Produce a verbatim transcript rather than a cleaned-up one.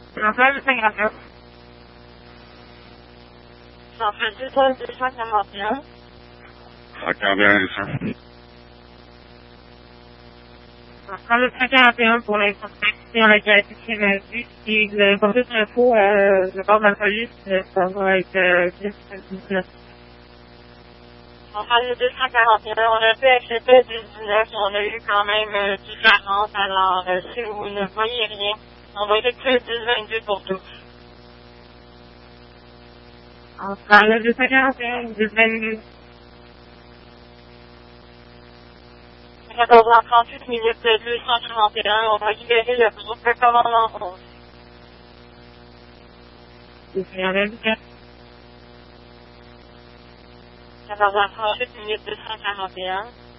L'emploi de Saint-Gracieux. J'en fais deux cent deux cent quarante et un. cent quarante et un, ça. L'emploi de cent quarante et un pour l'inspection la qualité climatique et le processus d'info euh, de part de la police, euh, ça va être euh, dix-neuf. On fait le deux cent quarante et un. On a pu accepter le dix-neuf. On a eu quand même euh, différence. Alors, euh, si vous ne voyez rien, on va effectuer le dix vingt-deux pour tous. On prend le deux cent quarante et un, dix vingt-deux. quatorze heures trente-huit minutes deux cent quarante et un. On va libérer le groupe de commandant onze. deux cent quarante et un. quatorze heures trente-huit minutes deux cent quarante et un.